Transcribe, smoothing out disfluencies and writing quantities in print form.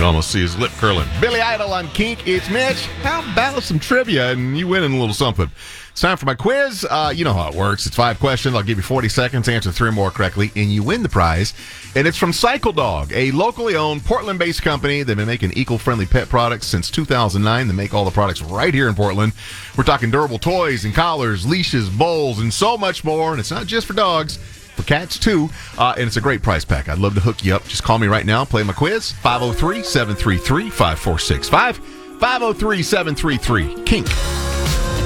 can almost see his lip curling. Billy Idol on Kink. It's Mitch. How about some trivia and you win a little something? It's time for my quiz. You know how it works. It's 5 questions. I'll give you 40 seconds to answer 3 more correctly, and you win the prize. And it's from Cycle Dog, a locally owned Portland-based company. They've been making eco-friendly pet products since 2009. They make all the products right here in Portland. We're talking durable toys and collars, leashes, bowls, and so much more. And it's not just for dogs. For cats, too, and it's a great price pack. I'd love to hook you up. Just call me right now. Play my quiz, 503-733-5465, 503-733-KINK.